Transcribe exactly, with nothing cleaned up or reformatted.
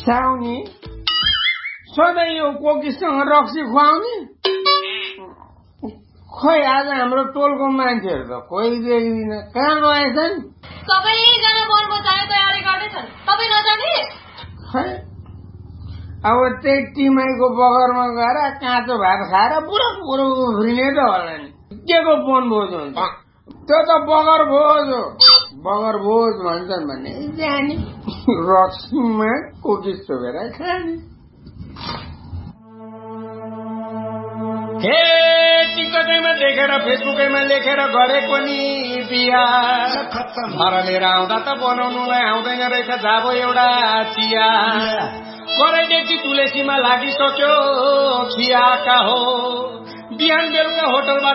साउनी सधैँ यो कोकीसँग रक्सी खुवाउने खोइ आज हाम्रो टोलको मान्छेहरू त कोही देखिदिन कहाँ गएछन् सबैजना वनको जाने तयारी गर्दैछन् तपाईँ नजाने खै अब त्यही टिमाईको बगरमा गएर काँचो भात खाएर पुरो पुरो उफ्रिने त होला नि के को वनभोज हुन्छ त्यो त बगर भोज हो बगर भोज भन्छन् भने जाने रक्सीमा कोकी चोबेर खाने हे टिकटैमा देखेर फेसबुकैमा लेखेर गरेको नि बिहा घर लिएर आउँदा त बनाउनुलाई आउँदैन रहेछ जाबो एउटा चिया कराइदेखि तुलसीमा लागिसक्यो खियाका हो बिहान बेलुका होटलमा